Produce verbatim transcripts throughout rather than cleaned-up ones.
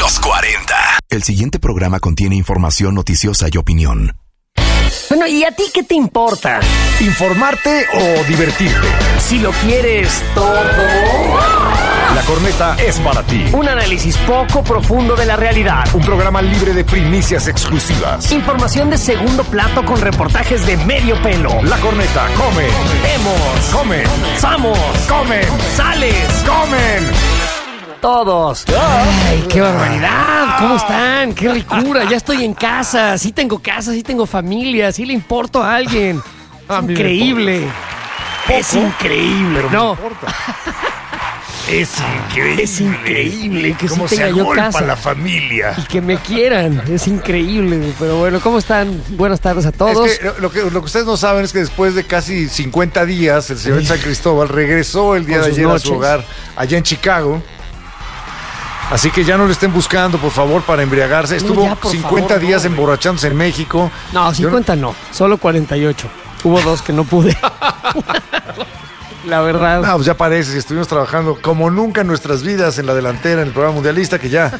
Los cuarenta. El siguiente programa contiene información noticiosa y opinión. Bueno, ¿y a ti qué te importa? ¿Informarte o divertirte? Si lo quieres todo. La Corneta es para ti. Un análisis poco profundo de la realidad. Un programa libre de primicias exclusivas. Información de segundo plato con reportajes de medio pelo. La Corneta come. Vemos. Come. Somos. Comen. Sales. Comen. Todos. Ay, qué barbaridad. ¿Cómo están? Qué ricura. Ya estoy en casa. Sí tengo casa, sí tengo familia, sí le importo a alguien. Es increíble. Es increíble. Pero no importa. Es increíble. Es increíble que sí cómo tenga se yo agolpa casa. la familia. Y que me quieran. Es increíble. Pero bueno, ¿cómo están? Buenas tardes a todos. Es que lo, que lo que ustedes no saben es que después de casi cincuenta días, el señor San Cristóbal regresó el día Con de sus ayer noches. a su hogar allá en Chicago. Así que ya no lo estén buscando, por favor, para embriagarse. Estuvo ya, por cincuenta favor, días no, emborrachándose en México. No, cincuenta no, solo cuarenta y ocho. Hubo dos que no pude. La verdad. No, pues ya parece, si estuvimos trabajando como nunca en nuestras vidas en la delantera, en el programa mundialista, que ya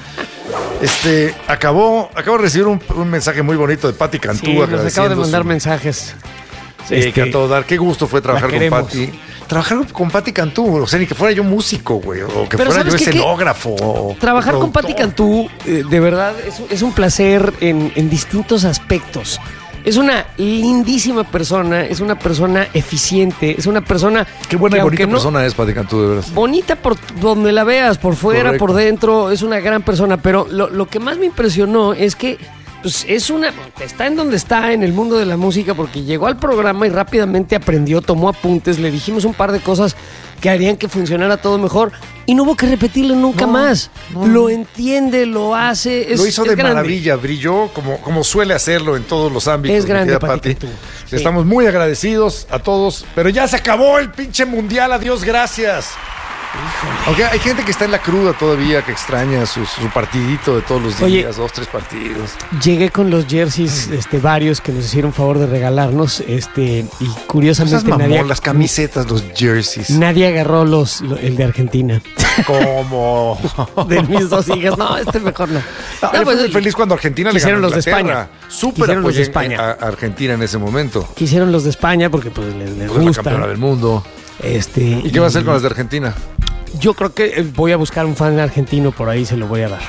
este, acabó, acabo de recibir un, un mensaje muy bonito de Pati Cantú. Sí, nos acabo de agradeciendo mandar su- mensajes. Sí, Este, que a todo dar. Qué gusto fue trabajar con queremos. Pati. Trabajar con Pati Cantú, o sea, ni que fuera yo músico, güey, o que Pero fuera yo ¿sabes qué? escenógrafo. o Trabajar con productor. Pati Cantú, eh, de verdad, es, es un placer en, en distintos aspectos. Es una lindísima persona, es una persona eficiente, es una persona... Qué buena que y bonita aunque no- persona es Pati Cantú, de verdad. Bonita por donde la veas, por fuera, Correcto. por dentro, es una gran persona, pero lo, lo que más me impresionó es que pues, es una, está en donde está en el mundo de la música porque llegó al programa y rápidamente aprendió, tomó apuntes, le dijimos un par de cosas que harían que funcionara todo mejor y no hubo que repetirlo nunca No, más. no. Lo entiende, lo hace, es, Lo hizo es de grande. maravilla, brilló como, como suele hacerlo en todos los ámbitos. Es mi grande, querida Pati Pati. Cantú. Sí. Estamos muy agradecidos a todos, pero ya se acabó el pinche mundial, adiós, gracias. Aunque hay gente que está en la cruda todavía, que extraña su, su partidito de todos los Oye. días, dos, tres partidos. Llegué con los jerseys, este, varios que nos hicieron favor de regalarnos, este, y curiosamente Esas mamón, nadie, las camisetas, los jerseys. nadie agarró los, lo- el de Argentina. Como... De mis dos hijas. No, este mejor no. No, No, yo pues, fui feliz cuando Argentina le quisieron ganó a los de Inglaterra. España. Súper Quisieron los de apoyé España. a a Argentina en ese momento. Quisieron los de España porque pues les, les Fue la gusta. campeona del mundo. Este, ¿Y qué va a hacer con las de Argentina? Yo creo que eh, voy a buscar un fan argentino por ahí, se lo voy a dar.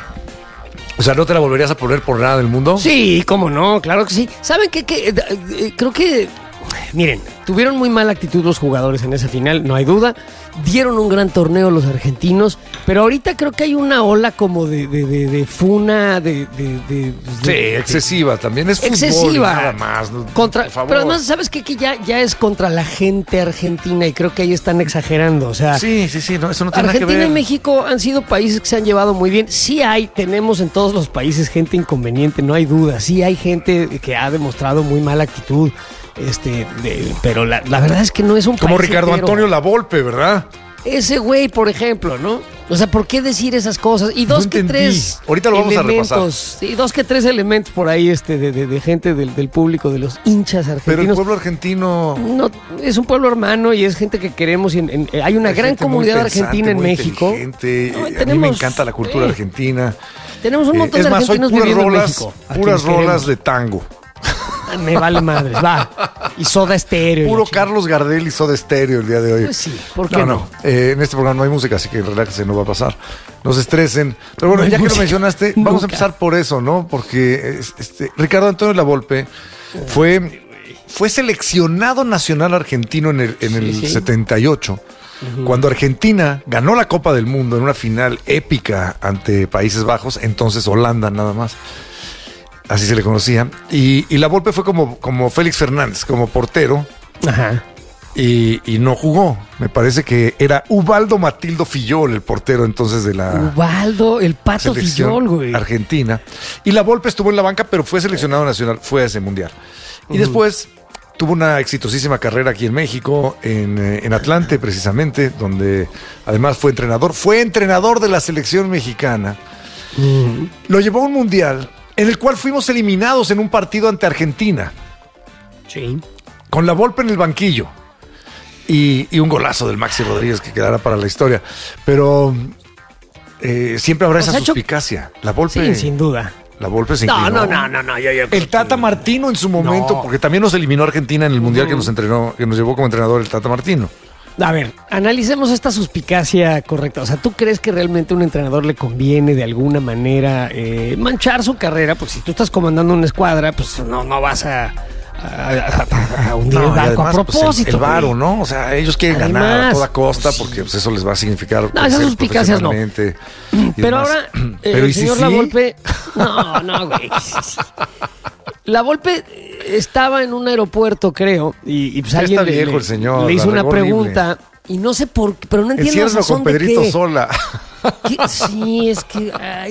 O sea, ¿no te la volverías a poner por nada del mundo? Sí, cómo no, claro que sí. ¿Saben qué? qué? Eh, eh, creo que, miren, tuvieron muy mala actitud los jugadores en esa final, no hay duda. Dieron un gran torneo los argentinos, pero ahorita creo que hay una ola como de, de, de, de funa, de... de, de- Sí, de- excesiva también. Es fútbol y excesiva. nada más. ¿no? Contra, Por favor. pero además, ¿sabes qué? Que ya, ya es contra la gente argentina y creo que ahí están exagerando. O sea, Sí, sí, sí, no, eso no tiene nada que Argentina ver. y México han sido países que se han llevado muy bien. Sí hay, tenemos en todos los países gente inconveniente, no hay duda. Sí hay gente que ha demostrado muy mala actitud. Este, de- pero la, la verdad es que no es un Como país Ricardo entero. Antonio Lavolpe, ¿verdad? Ese güey, por ejemplo, ¿no? O sea, ¿por qué decir esas cosas? Y dos No que entendí. tres Ahorita lo vamos a elementos, repasar. sí, dos que tres elementos por ahí este, de, de- de gente del, del público, de los hinchas Pero el argentinos. pueblo argentino... No, es un pueblo hermano y es gente que queremos. Y en- en- hay una hay gran gente muy comunidad pensante, argentina en muy México. inteligente. No, a mí me tenemos- encanta la cultura sí. argentina. Tenemos un Eh, montón es de más, soy argentinos puras viviendo en rolas, México. a puras quienes rolas queremos. de tango. Me vale madres, va. Y Soda Estéreo. y Puro la chingada. Carlos Gardel y Soda Estéreo el día de hoy. Pues sí, ¿por qué no? no? No, eh, en este programa no hay música, así que relájense, no va a pasar. No se estresen. Pero bueno, No hay ya que lo música. mencionaste, vamos Nunca. a empezar por eso, ¿no? Porque es- este, Ricardo Antonio Lavolpe fue, fue seleccionado nacional argentino en el, en el Sí, sí. setenta y ocho. Cuando Argentina ganó la Copa del Mundo en una final épica ante Países Bajos, entonces Holanda nada más. Así se le conocía. Y, y Lavolpe fue como, como Félix Fernández, como portero. Ajá. Y, y no jugó. Me parece que era Ubaldo Matildo Fillol, el portero entonces de la Ubaldo, el pato selección Fillol, güey. argentina. Y Lavolpe estuvo en la banca, pero fue seleccionado nacional, fue a ese mundial. Y después tuvo una exitosísima carrera aquí en México, en, eh, en Atlante precisamente, donde además fue entrenador. Fue entrenador de la selección mexicana. Ujú. Lo llevó a un mundial en el cual fuimos eliminados en un partido ante Argentina, Sí. con Lavolpe en el banquillo. Y, y un golazo del Maxi Rodríguez que quedará para la historia. Pero eh, siempre habrá O esa sea, cho- suspicacia. La Volpe, Sí, sin duda. la Volpe se No, inclinó. no, no, no, no. Yo, yo, El Tata Martino en su momento, No. porque también nos eliminó a Argentina en el Mundial Ujú. que nos entrenó, que nos llevó como entrenador el Tata Martino. A ver, analicemos esta suspicacia correcta. O sea, ¿tú crees que realmente a un entrenador le conviene de alguna manera eh, manchar su carrera? Pues si tú estás comandando una escuadra, pues no, no vas a, a, a- a hundir el No, y barco a además, pues, propósito. el, el varo, güey. ¿no? O sea, ellos quieren Además, ganar a toda costa sí. porque pues, eso les va a significar No, esas crecer suspicacias no. profesionalmente y Pero demás. ahora, eh, Pero el ¿y si señor sí? La Volpe... No, no, güey. La Volpe estaba en un aeropuerto, creo, y, y pues Ya alguien está le, viejo le- el señor, le hizo la una regó horrible. pregunta y no sé por qué, pero no entiendo la Enciérralo razón con de Pedrito qué. Sola. ¿Qué? Sí, es que... Ay.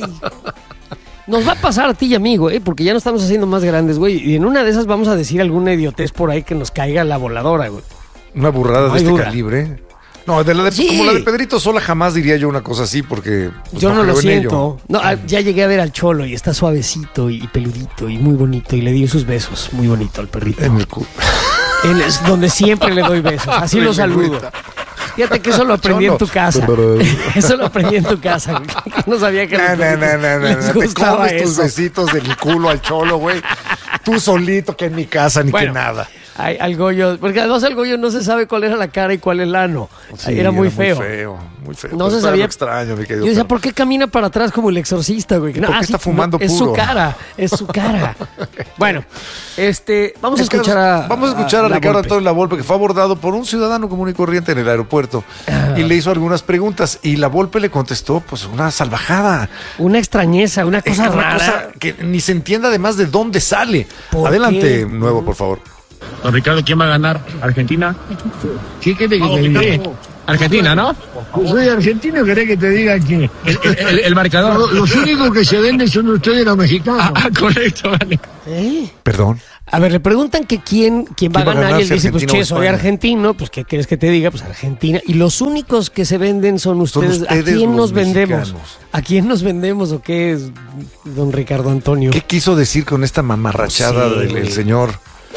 Nos va a pasar a ti y a mí, güey, porque ya nos estamos haciendo más grandes, güey, y en una de esas vamos a decir alguna idiotez por ahí que nos caiga la voladora, güey. Una burrada No de hay este duda. calibre. No, de la de, Sí. como la de Pedrito Sola jamás diría yo una cosa así porque pues, Yo no, lo creo en ello. siento. No, ah, ya llegué a ver al Cholo y está suavecito y peludito y muy bonito y le dio sus besos, muy bonito al perrito. En el cu- Él es donde siempre le doy besos, así lo saludo. Fíjate que eso lo aprendí en tu casa. Eso lo aprendí en tu casa. güey. No sabía que No, los no, no, perritos no, no, les no. Te gustaba comes tus eso. besitos del culo al cholo, güey. Tú solito, que en mi casa, ni Bueno, que nada. Ay, al Goyo, porque además al Goyo no se sabe cuál era la cara y cuál el ano. Sí, era muy feo. Muy feo, muy feo. No Pero se todavía sabía. lo extraño, mi querido Yo decía, perro. ¿por qué camina para atrás como el exorcista, güey? ¿Y por qué está fumando Es su puro? cara, es su cara. Bueno, este, vamos a Es que escuchar a. Vamos a escuchar a, La Ricardo Volpe. Antonio Lavolpe, que fue abordado por un ciudadano común y corriente en el aeropuerto y le hizo algunas preguntas. Y Lavolpe le contestó, pues, una salvajada. Una extrañeza, una Es cosa una rara. cosa que ni se entienda además de dónde sale. ¿Por Adelante, qué? nuevo, por favor. Don Ricardo, ¿quién va a ganar? ¿Argentina? ¿Qué quiere que te diga? Sí, Argentina, ¿no? Yo soy argentino, ¿querés que te diga que El, el- el- el marcador. Lo- los únicos que se venden son ustedes los mexicanos? Ah, ah, correcto, vale. ¿Eh? Perdón. A ver, le preguntan que quién, quién va a ganar y él si dice, pues Argentina o che, soy España? argentino, pues ¿qué quieres que te diga? Pues Argentina. Y los únicos que se venden son ustedes. ustedes ¿A quién los nos vendemos? mexicanos. ¿A quién nos vendemos o qué es, don Ricardo Antonio? ¿Qué quiso decir con esta mamarrachada No sé, del güey. el señor?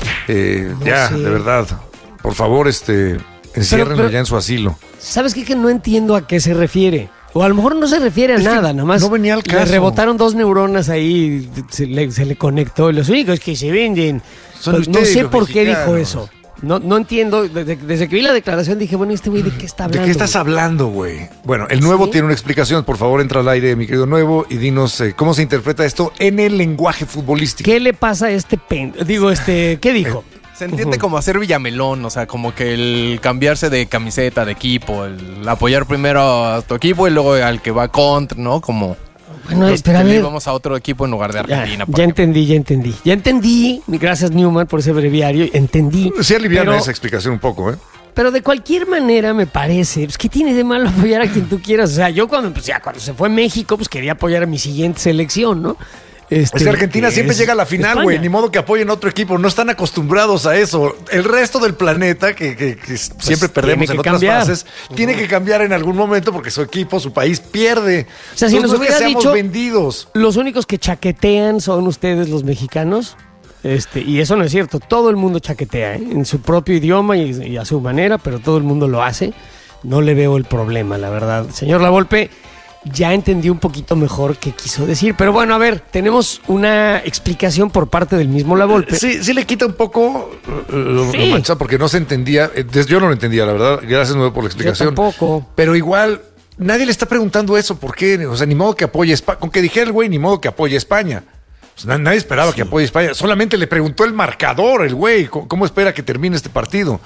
Eh, No ya, sé. de verdad. Por favor, este, enciérrenlo pero- ya en su asilo. ¿Sabes qué? Que no entiendo a qué se refiere. O a lo mejor no se refiere a Es que nada, nomás. no venía al Le caso. rebotaron dos neuronas ahí, se le, se le conectó. Los únicos que se venden. Son Pues, no ustedes, sé los por qué dijo mexicanos. eso. No, no entiendo. Desde, desde que vi la declaración dije, bueno, este güey, ¿de qué está ¿De hablando? qué estás hablando, güey? Bueno, el nuevo ¿Sí? tiene una explicación. Por favor, entra al aire, mi querido nuevo, y dinos eh, cómo se interpreta esto en el lenguaje futbolístico. ¿Qué le pasa a este pen? Digo, este, ¿qué dijo? Se entiende Ujú. como hacer Villamelón, o sea, como que el cambiarse de camiseta, de equipo, el apoyar primero a tu equipo y luego al que va contra, ¿no? Como Bueno, los pero a que le ver. íbamos a otro equipo en lugar de Ya, Argentina. por ya ejemplo. entendí, ya entendí. Ya entendí. Gracias, Newman, por ese breviario. Entendí. Sí, aliviana pero- esa explicación un poco, ¿eh? Pero de cualquier manera me parece, pues, ¿qué tiene de malo apoyar a quien tú quieras? O sea, yo cuando, pues, ya, cuando se fue México, pues quería apoyar a mi siguiente selección, ¿no? Este, Es que Argentina que siempre es llega a la final, España. güey. Ni modo que apoyen a otro equipo. No están acostumbrados a eso. El resto del planeta, que, que- que siempre perdemos tiene en que otras cambiar. fases, tiene que cambiar en algún momento porque su equipo, su país pierde. O sea, si Entonces, nos no es que hubiera seamos dicho- vendidos. Los únicos que chaquetean son ustedes los mexicanos. Este, y eso no es cierto. Todo el mundo chaquetea, ¿eh? En su propio idioma y, y a su manera, pero todo el mundo lo hace. No le veo el problema, la verdad. Señor Lavolpe, ya entendí un poquito mejor qué quiso decir. Pero bueno, a ver, tenemos una explicación por parte del mismo Lavolpe. Sí, sí le quita un poco eh, lo, Sí. lo mancha porque no se entendía. Eh, des- Yo no lo entendía, la verdad. Gracias, nuevo, por la explicación. tampoco. Pero igual, nadie le está preguntando eso. ¿Por qué? O sea, ni modo que apoye España. Con que dijera el güey, ni modo que apoye España. Pues na- nadie esperaba que apoye España. Solamente le preguntó el marcador, el güey. ¿Cómo, cómo espera que termine este partido?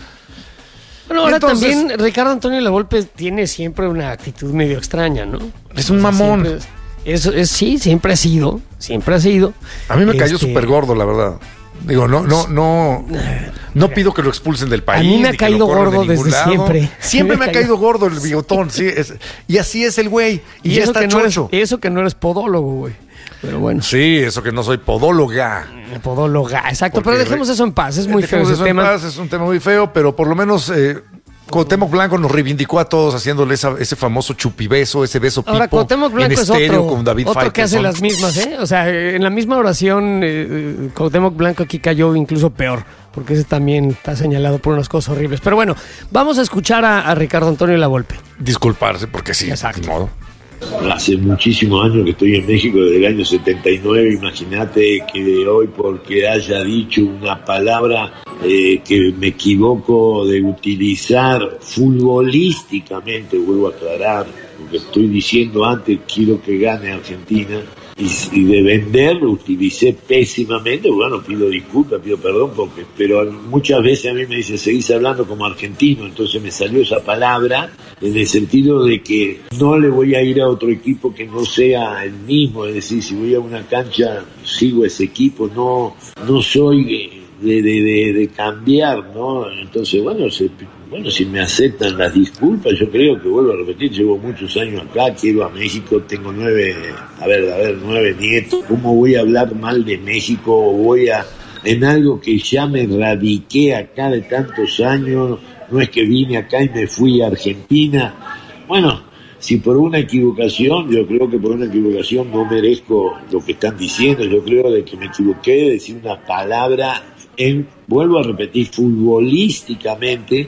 Bueno, ahora Entonces- también Ricardo Antonio Lavolpe tiene siempre una actitud medio extraña, ¿no? Es un mamón. Siempre es- es- es- sí, siempre ha sido, siempre ha sido. A mí me cayó Este, súper gordo, la verdad. Digo, no, no, no, no pido que lo expulsen del país. A mí me ha ni que lo caído corran de gordo ningún desde lado. siempre. Siempre Me me ha ha caído gordo el bigotón, sí. es- y así es el güey. Y, ya eso está que no eres, chocho. eso que no eres podólogo, güey. Pero bueno, Sí, eso que no soy podóloga. podóloga, exacto. Porque pero dejemos eso en paz, es muy feo Dejemos ese eso en tema. paz, es un tema muy feo, pero por lo menos eh, Cuauhtémoc Blanco nos reivindicó a todos haciéndole esa- ese famoso chupibeso, ese beso Ahora, pipo Cuauhtémoc Blanco en es estéreo otro, con David otro que hace Faitelson. las mismas, ¿eh? O sea, en la misma oración, eh, eh, Cuauhtémoc Blanco aquí cayó incluso peor, porque ese también está señalado por unas cosas horribles. Pero bueno, vamos a escuchar a, a Ricardo Antonio Lavolpe. Disculparse, porque sí, Exacto. ni modo. Hace muchísimos años que estoy en México, desde el año setenta y nueve. Imagínate que de hoy, porque haya dicho una palabra eh, que me equivoco de utilizar futbolísticamente, vuelvo a aclarar, porque estoy diciendo antes, quiero que gane Argentina, y, y de vender lo utilicé pésimamente. Bueno, pido disculpas, pido perdón, porque pero muchas veces a mí me dicen, seguís hablando como argentino, entonces me salió esa palabra en el sentido de que no le voy a ir a otro equipo que no sea el mismo, es decir, si voy a una cancha, sigo ese equipo, no, no soy de, de, de, de cambiar, ¿no? Entonces, bueno, se, bueno, si me aceptan las disculpas, yo creo que, vuelvo a repetir, llevo muchos años acá, quiero a México, tengo nueve, a ver, a ver, nueve nietos. ¿Cómo voy a hablar mal de México o voy a, en algo que ya me radiqué acá de tantos años? No es que vine acá y me fui a Argentina. Bueno, si por una equivocación, yo creo que por una equivocación no merezco lo que están diciendo, yo creo de que me equivoqué de decir una palabra en, vuelvo a repetir, futbolísticamente,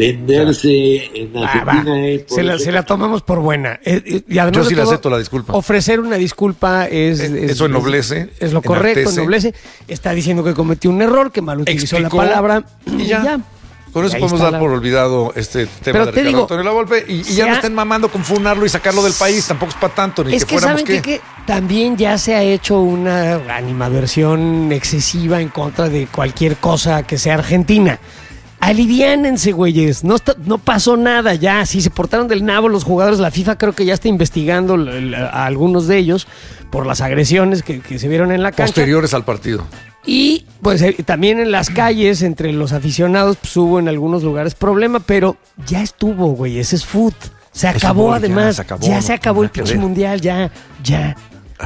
venderse en Argentina ah, es... Se la, se la tomamos por buena. Eh, eh, y además Yo sí de le todo, acepto la disculpa. Ofrecer una disculpa es... Es- es- eso ennoblece, Es, es lo correcto, enaltece. ennoblece. Está diciendo que cometió un error, que mal utilizó Explicó, la palabra. y ya. Con eso Ahí podemos está dar la- por olvidado este tema Pero de te Ricardo digo, Antonio Lavolpe y, y ya se no ha- estén mamando con funarlo y sacarlo del país, tampoco es para tanto, ni Es que que fuéramos saben qué. que, que también ya se ha hecho una animadversión excesiva en contra de cualquier cosa que sea argentina. Aliviánense, güeyes. No, está- no pasó nada ya. Si se portaron del nabo los jugadores, la FIFA creo que ya está investigando l- l- a algunos de ellos por las agresiones que, que se vieron en la cancha. Posteriores al partido. Y pues eh, también en las calles, entre los aficionados, pues hubo en algunos lugares problema, pero ya estuvo, güey, ese es foot. Se Es acabó fútbol, ya, además, se ya acabó, se no acabó, tiene el nada que pinche ver. mundial, ya, ya.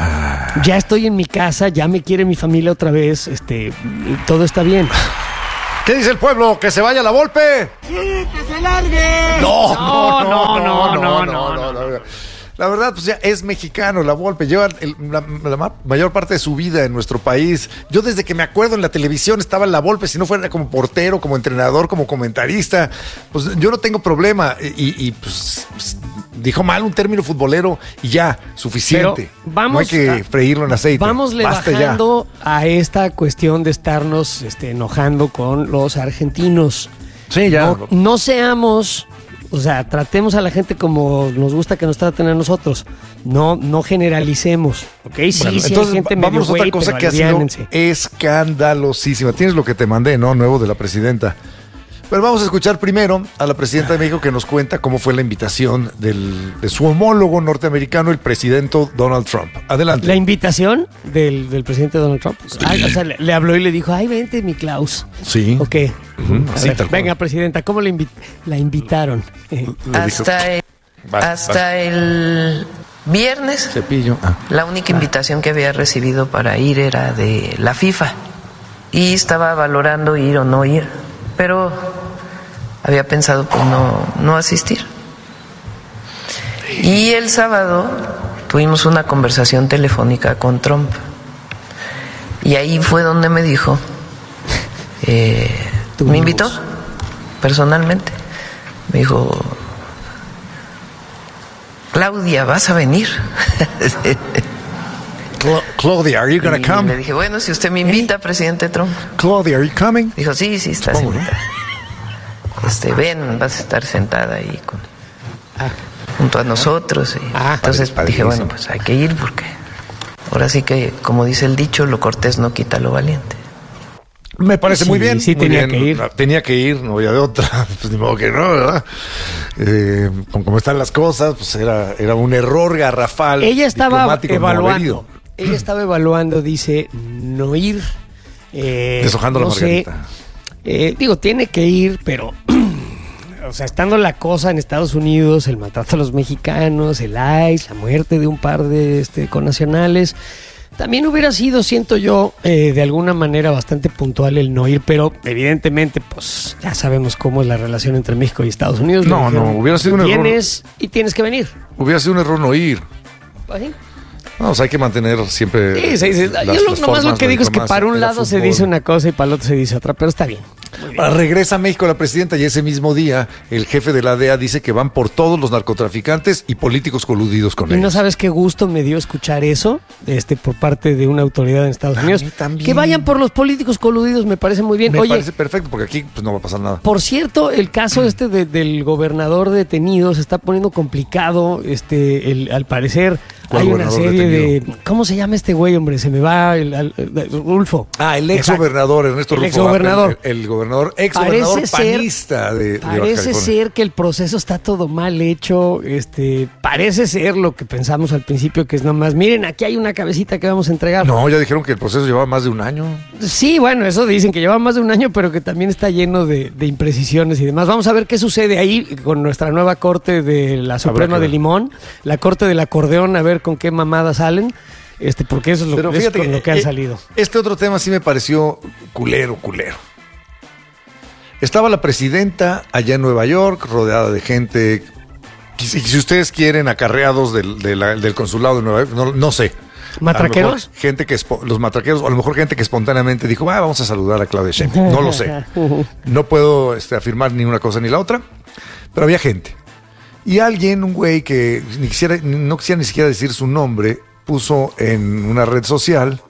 Ya estoy en mi casa, ya me quiere mi familia otra vez, este, todo está bien. ¿Qué dice el pueblo? ¿Que se vaya la Volpe? ¡Sí, que se largue! No, No, no, no, no, no, no. La verdad, pues ya es mexicano, la Volpe. Lleva el- la, la ma- mayor parte de su vida en nuestro país. Yo desde que me acuerdo en la televisión estaba en la Volpe, si no fuera como portero, como entrenador, como comentarista. Pues yo no tengo problema. Y, y, pues, pues, dijo mal un término futbolero y ya, suficiente. Pero vamos no hay que a- freírlo en aceite. Vámosle Basta ya. bajando a esta cuestión de estarnos este, enojando con los argentinos. Sí, ya. No, no seamos, o sea, tratemos a la gente como nos gusta que nos traten a nosotros. No, no generalicemos, ¿ok? Sí, Bueno, sí, entonces, hay gente va- medio vamos a otra güey, cosa pero que ha sido aliviánense. escandalosísima. Tienes lo que te mandé, ¿no? Nuevo de la presidenta. Pero vamos a escuchar primero a la presidenta de México que nos cuenta cómo fue la invitación del, de su homólogo norteamericano, el presidente Donald Trump. Adelante. La invitación del, del presidente Donald Trump. Ay, o sea, le, le habló y le dijo, ay, vente, mi Klaus. Sí. Ok. Ujú, A así, ver, tal cual. venga, presidenta, ¿cómo la, invi- la invitaron? Eh, Le dijo, Hasta el, vas, hasta vas, el viernes, cepillo. Ah. la única invitación que había recibido para ir era de la FIFA. Y estaba valorando ir o no ir. Pero había pensado pues no, no asistir. Y el sábado tuvimos una conversación telefónica con Trump. Y ahí fue donde me dijo, eh, me invitó personalmente. Me dijo, Claudia, ¿vas a venir? Cla- Claudia, are you gonna Y come? le dije, bueno, si usted me invita, presidente Trump. Claudia, are you coming? Dijo, sí, sí, estás Supongo, ¿no? invitada. Este, ven, vas a estar sentada ahí con, junto a nosotros. Y Ah, entonces padre, dije, padrísimo. bueno, pues hay que ir porque ahora sí que, como dice el dicho, lo cortés no quita lo valiente. Me parece Sí, muy bien. sí muy tenía bien. que ir. Tenía que ir, no había de otra. Pues ni modo que no, ¿verdad? Eh, con cómo están las cosas, pues era, era un error garrafal. Ella estaba diplomático no haber evaluando. ido. Ella estaba evaluando, dice, no ir. eh, Deshojando la no sé, margarita. eh, digo, tiene que ir, pero, o sea, estando la cosa en Estados Unidos, el maltrato a los mexicanos, el I C E, la muerte de un par de este, connacionales, también hubiera sido, siento yo, eh, de alguna manera bastante puntual el no ir, pero evidentemente, pues ya sabemos cómo es la relación entre México y Estados Unidos. Le No, dijeron, no, hubiera sido un error. Tienes y tienes que venir. Hubiera sido un error no ir. Pues sí. No, o sea, hay que mantener siempre. Sí, sí, sí. las- Yo lo, las nomás lo formas que de digo es que diplomacia. para un Era lado se fútbol. dice una cosa y para el otro se dice otra, pero está bien. Ahora, regresa a México la presidenta y ese mismo día el jefe de la D E A dice que van por todos los narcotraficantes y políticos coludidos con Y ellos. no sabes qué gusto me dio escuchar eso este, por parte de una autoridad en Estados A Unidos. mí también. Que vayan por los políticos coludidos me parece muy bien. Me Oye, parece perfecto porque aquí pues, no va a pasar nada. por cierto, el caso este de- del gobernador detenido se está poniendo complicado. Este, el, al parecer ¿Cuál hay una gobernador serie detenido? de... ¿Cómo se llama este güey, hombre? Se me va el, el- el- Rulfo. Ah, el ex Exacto. gobernador Ernesto El Rulfo. exgobernador. El, el gobernador, ex gobernador Parece ser- panista de, de Baja Parece California. ser que el proceso está todo mal hecho. Este, parece ser lo que pensamos al principio, que es nomás, miren, aquí hay una cabecita que vamos a entregar. No, ya dijeron que el proceso llevaba más de un año. Sí, bueno, eso dicen que lleva más de un año, pero que también está lleno de, de imprecisiones y demás. Vamos a ver qué sucede ahí con nuestra nueva corte de la Suprema que de ver. Limón, la corte del acordeón, a ver con qué mamadas salen, este, porque eso es lo, Pero es fíjate con que, lo que han eh, salido. Este otro tema sí me pareció culero, culero. Estaba la presidenta allá en Nueva York, rodeada de gente. Y si, si ustedes quieren, acarreados del, de la- del consulado de Nueva York, no, no sé. ¿Matraqueros? A lo mejor gente que espo- los matraqueros, o a lo mejor gente que espontáneamente dijo, ah, vamos a saludar a Claudia Sheinbaum. No lo sé. No puedo este, afirmar ni una cosa ni la otra, pero había gente. Y alguien, un güey que ni quisiera, no quisiera ni siquiera decir su nombre, puso en una red social,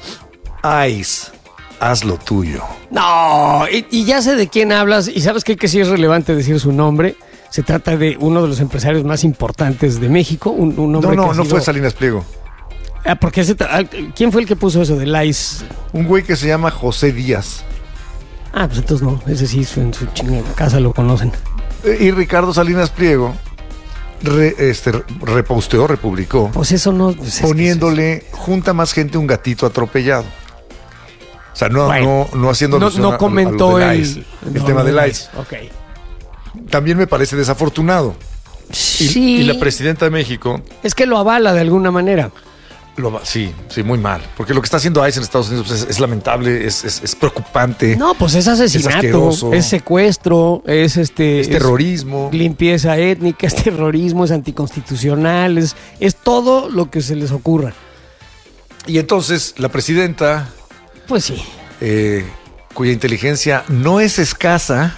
Ice, haz lo tuyo. No, y, y ya sé de quién hablas, y sabes qué? Que sí es relevante decir su nombre. Se trata de uno de los empresarios más importantes de México, un, un hombre No, no, que ha no sido- fue Salinas Pliego. Ah, porque ese ta- ah, ¿quién fue el que puso eso del ICE? Un güey que se llama José Díaz. Ah, pues entonces no, ese sí en su chingada casa lo conocen. Eh, Y Ricardo Salinas Pliego re- este, reposteó, republicó, Pues eso no... pues es que poniéndole, junta más gente un gatito atropellado. O sea, no, Bueno, no, no haciendo no, alusión no a- a lo comentó del el, ICE, el no, tema lo del del ICE. Ok. También me parece desafortunado. Y, Sí, y la presidenta de México, es que lo avala de alguna manera. lo va- sí, sí, muy mal. Porque lo que está haciendo ICE en Estados Unidos pues, es, es lamentable, es, es- es preocupante. No, pues es asesinato, es, asqueroso. secuestro, es este... Es terrorismo. limpieza étnica, es terrorismo, es anticonstitucional, es, es todo lo que se les ocurra. Y entonces la presidenta, Pues sí. eh, cuya inteligencia no es escasa,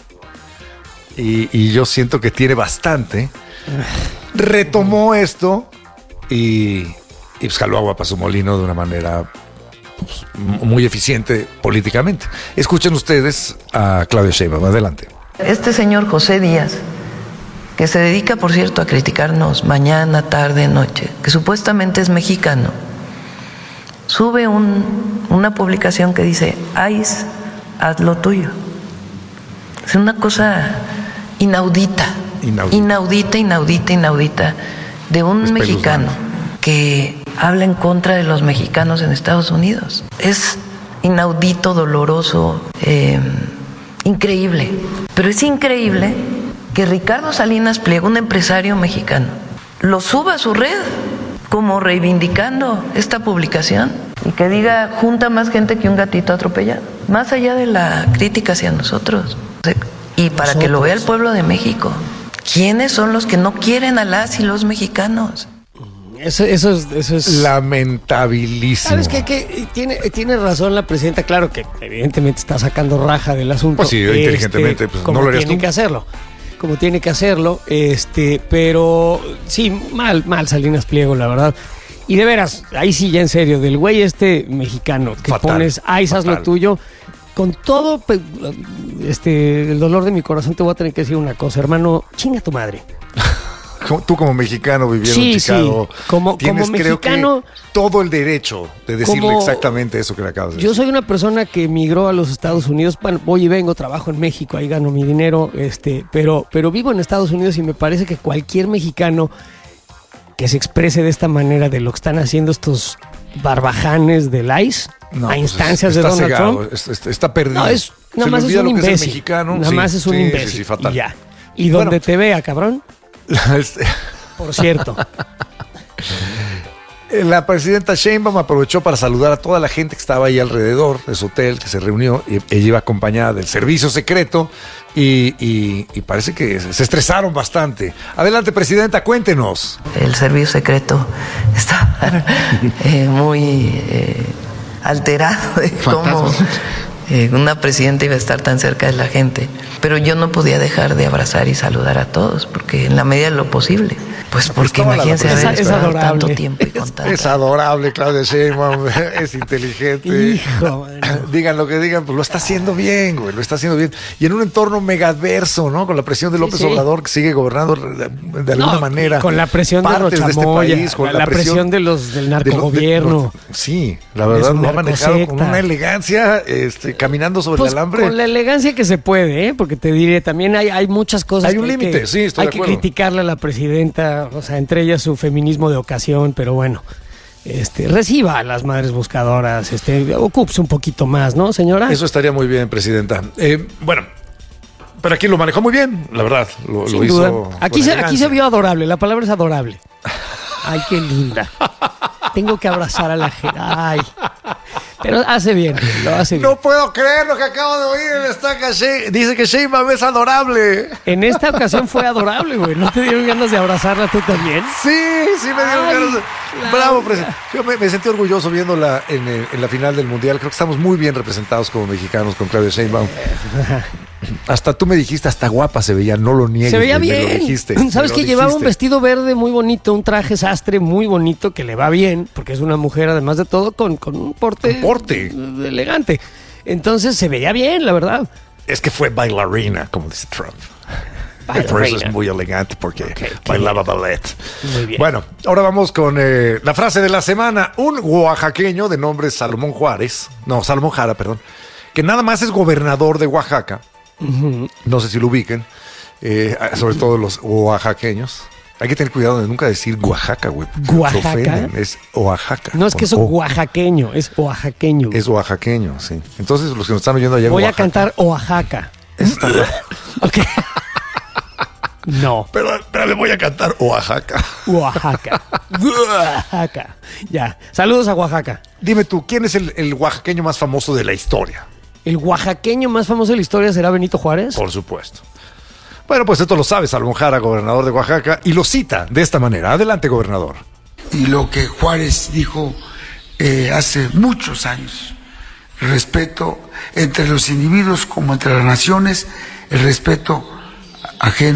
y, y yo siento que tiene bastante, retomó esto y, y pues jaló agua para su molino de una manera pues, m- muy eficiente políticamente. Escuchen ustedes a Claudia Sheinbaum. Adelante. Este señor José Díaz, que se dedica, por cierto, a criticarnos mañana, tarde, noche, que supuestamente es mexicano, sube un- una publicación que dice, ICE, haz lo tuyo. Es una cosa inaudita, Inaudita. inaudita, inaudita, inaudita, de un Espeluznante. mexicano que habla en contra de los mexicanos en Estados Unidos. Es inaudito, doloroso, eh, increíble. Pero es increíble que Ricardo Salinas Pliego, un empresario mexicano, lo suba a su red como reivindicando esta publicación y que diga, junta más gente que un gatito atropellado, más allá de la crítica hacia nosotros. Y para que lo vea el pueblo de México, ¿quiénes son los que no quieren a las y los mexicanos? Eso, eso es... Eso es... Lamentabilísimo. ¿Sabes qué? Que tiene, tiene razón la presidenta, claro que evidentemente está sacando raja del asunto. Pues sí, inteligentemente, pues, como no lo harías tiene tú. que hacerlo. Como tiene que hacerlo, este, pero sí, mal, mal Salinas Pliego, la verdad. Y de veras, ahí sí ya en serio, del güey este mexicano que Fatal, pones, ahí haz lo fatal. tuyo, con todo pe- este el dolor de mi corazón te voy a tener que decir una cosa, hermano, chinga tu madre. Como- Tú como mexicano viviendo Sí, en Chicago, sí. Como- tienes como creo que mexicano- todo el derecho de decirle Como- exactamente eso que le acabas de Yo decir. soy una persona que emigró a los Estados Unidos. Bueno, voy y vengo, trabajo en México, ahí gano mi dinero, este, pero, pero vivo en Estados Unidos y me parece que cualquier mexicano que se exprese de esta manera de lo que están haciendo estos barbajanes del ICE No, a pues, instancias está de Donald cegado, Trump. es- es- está perdido. No, es, Se nada le más es olvida un lo que imbécil. es el mexicano. Nada Sí, más es un sí, sí, imbécil. sí, fatal. Y ya. Y donde Bueno. te vea, cabrón, Este, por cierto. La presidenta Sheinbaum aprovechó para saludar a toda la gente que estaba ahí alrededor de su hotel, que se reunió, y ella iba acompañada del servicio secreto y, y- y parece que se estresaron bastante. Adelante, presidenta, cuéntenos. El servicio secreto estaba eh, muy eh, alterado de cómo, eh, una presidenta iba a estar tan cerca de la gente, pero yo no podía dejar de abrazar y saludar a todos, porque en la medida de lo posible, pues porque Estaba la- imagínense es- haber es esperado adorable. tanto tiempo y con tanta... Es adorable, Claudia Sheinbaum, es inteligente. Hijo, mano. Digan lo que digan, pues lo está haciendo bien, güey, lo está haciendo bien. Y en un entorno megaverso, ¿no? Con la presión de Sí, López sí. Obrador, que sigue gobernando de, de alguna No, manera. con la presión de partes este Rochamoya, país, con la presión de los- del narcogobierno. de- de- sí, la De verdad su lo ha manejado con narcosecta. una elegancia, este, caminando sobre Pues el alambre. con la elegancia que se puede, ¿eh? Porque te diré, también hay, hay muchas cosas. Hay un que límite, que- sí, estoy Hay de que acuerdo. criticarle a la presidenta, o sea, entre ellas su feminismo de ocasión, pero bueno, este, reciba a las madres buscadoras, este, ocúpese un poquito más, ¿no, señora? Eso estaría muy bien, presidenta. Eh, bueno, pero aquí lo manejó muy bien, la verdad. Lo, Sin lo duda. hizo. Aquí con se, aquí elegancia. se vio adorable, la palabra es adorable. Ay, qué linda. Tengo que abrazar a la gente. Ay. Pero hace bien, lo hace bien. No puedo creer lo que acabo de oír en estaca. She- Dice que Sheinbaum es adorable. En esta ocasión fue adorable, güey. ¿No te dieron ganas de abrazarla tú también? Sí, sí me dieron Ay, ganas de- la- Bravo, presidente. Yo me, me sentí orgulloso viéndola en, el- en la final del Mundial. Creo que estamos muy bien representados como mexicanos con Claudia Sheinbaum. Hasta tú me dijiste, hasta guapa se veía, no lo niegues. Se veía me- me lo bien. dijiste, me ¿Sabes lo que llevaba un dijiste. vestido verde muy bonito, un traje sastre muy bonito que le va bien, porque es una mujer, además de todo, con, con un porte, Un porte. elegante. Entonces se veía bien, la verdad. Es que fue bailarina, como dice Trump. Bailarina. Por eso es muy elegante, porque ok. bailaba ballet. Muy bien. Bueno, ahora vamos con eh, la frase de la semana. Un oaxaqueño de nombre Salomón Juárez, no, Salomón Jara, perdón, que nada más es gobernador de Oaxaca. No sé si lo ubiquen, eh, sobre todo los oaxaqueños. Hay que tener cuidado de nunca decir Oaxaca, güey. porque ¿Oaxaca? se ofenden. Es Oaxaca. No es que es con O. oaxaqueño, es oaxaqueño. Es oaxaqueño, sí. Entonces, los que nos están oyendo allá en Voy a Oaxaca, cantar Oaxaca. eso está raro. Ok. No. Pero, pero le voy a cantar Oaxaca. Oaxaca. Oaxaca. Ya. Saludos a Oaxaca. Dime tú, ¿quién es el, el oaxaqueño más famoso de la historia? ¿El oaxaqueño más famoso de la historia será Benito Juárez? Por supuesto. Bueno, pues esto lo sabe Salomón Jara, gobernador de Oaxaca, y lo cita de esta manera. Adelante, gobernador. Y lo que Juárez dijo eh, hace muchos años, el respeto entre los individuos como entre las naciones, el respeto ajeno.